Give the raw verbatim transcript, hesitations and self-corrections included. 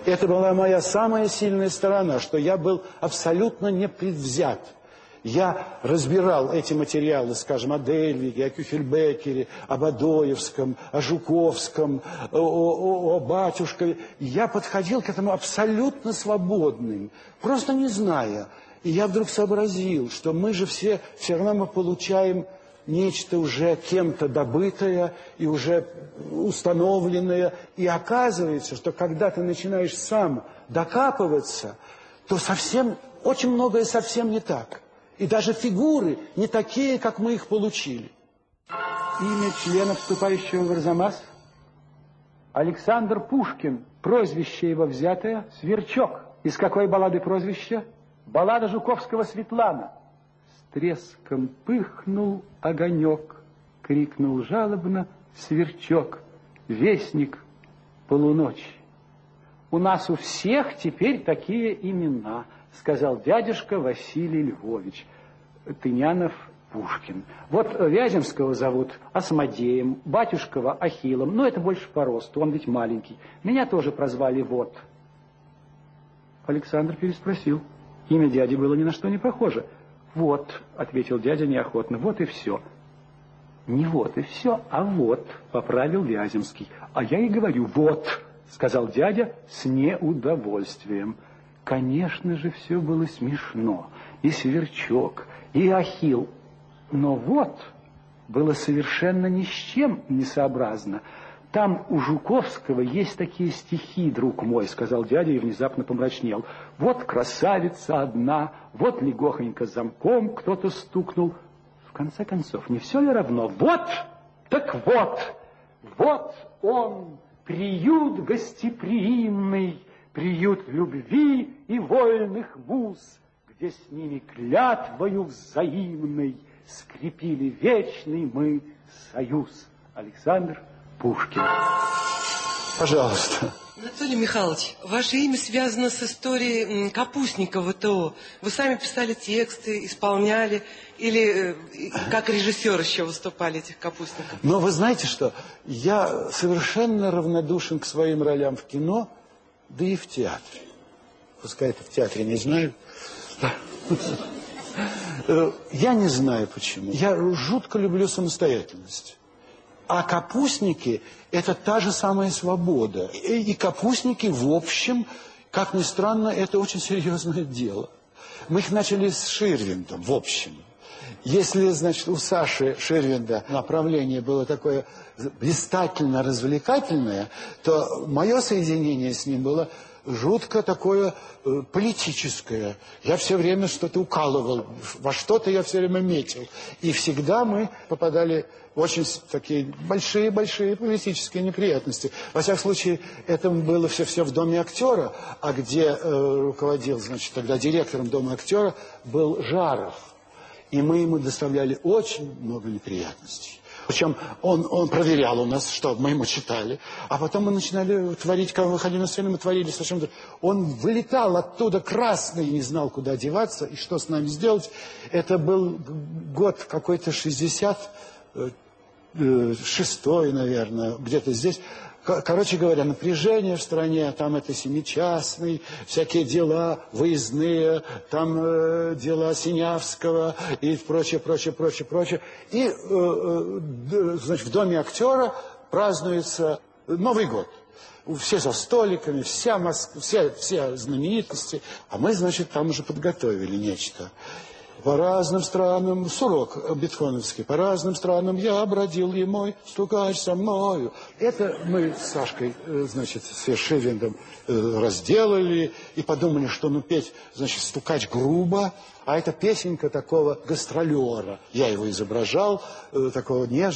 Это была моя самая сильная сторона, что я был абсолютно непредвзят. Я разбирал эти материалы, скажем, о Дельвиге, о Кюхельбекере, об Адоевском, о Жуковском, о, о, о Батюшкове. Я подходил к этому абсолютно свободным, просто не зная. И я вдруг сообразил, что мы же все, все равно мы получаем нечто уже кем-то добытое и уже установленное. И оказывается, что когда ты начинаешь сам докапываться, то совсем, очень многое совсем не так. И даже фигуры не такие, как мы их получили. Имя члена, вступающего в Арзамас? Александр Пушкин. Прозвище его взятое — Сверчок. Из какой баллады прозвище? Баллада Жуковского «Светлана». С треском пыхнул огонек, крикнул жалобно Сверчок, вестник полуночи. У нас у всех теперь такие имена, сказал дядюшка Василий Львович. Тынянов Пушкин. Вот Вяземского зовут Асмодеем, батюшкова Ахиллом, но это больше по росту, он ведь маленький. Меня тоже прозвали Вот. Александр переспросил. Имя дяди было ни на что не похоже. Вот, ответил дядя неохотно, вот и все. Не вот и все, а вот, поправил Вяземский. А я и говорю, вот, сказал дядя с неудовольствием. Конечно же, все было смешно. И Сверчок, и Ахилл. Но вот было совершенно ни с чем несообразно. Там у Жуковского есть такие стихи, друг мой, сказал дядя и внезапно помрачнел. Вот красавица одна, вот легохонько замком кто-то стукнул. В конце концов, не все ли равно? Вот, так вот, вот он, приют гостеприимный, приют любви и вольных муз, где с ними клятвою взаимной скрепили вечный мы союз. Александр Пушкин. Пожалуйста. Анатолий Михайлович, ваше имя связано с историей Капустника ВТО. Вы сами писали тексты, исполняли, или как режиссер еще выступали этих Капустников? Но вы знаете что? Я совершенно равнодушен к своим ролям в кино, да и в театре. Пускай это в театре не знаю. Я не знаю почему. Я жутко люблю самостоятельность. А капустники – это та же самая свобода. И, и капустники, в общем, как ни странно, это очень серьезное дело. Мы их начали с Ширвиндом, в общем. Если, значит, у Саши Ширвинда направление было такое блистательно-развлекательное, то мое соединение с ним было жутко такое э, политическое. Я все время что-то укалывал, во что-то я все время метил. И всегда мы попадали в очень такие большие-большие политические неприятности. Во всяком случае, это было все-все в Доме актера, а где э, руководил, значит, тогда директором Дома актера был Жаров. И мы ему доставляли очень много неприятностей. Причем он, он проверял у нас, что мы ему читали, а потом мы начинали творить, когда выходили на сцену, мы творили совершенно... Он вылетал оттуда красный, не знал, куда деваться и что с нами сделать. Это был год какой-то шестьдесят шестой, наверное, где-то здесь. Короче говоря, напряжение в стране, там это семичастный, всякие дела выездные, там э, дела Синявского и прочее, прочее, прочее, прочее. И, э, э, значит, в Доме актера празднуется Новый год. Все за столиками, вся Москва, все, все знаменитости. А мы, значит, там уже подготовили нечто. По разным странам, сурок бетховеновский, по разным странам я бродил, и мой стукач со мною. Это мы с Сашкой, значит, с Ширвиндом разделали и подумали, что ну петь, значит, стукач грубо, а это песенка такого гастролера. Я его изображал, такого нежного.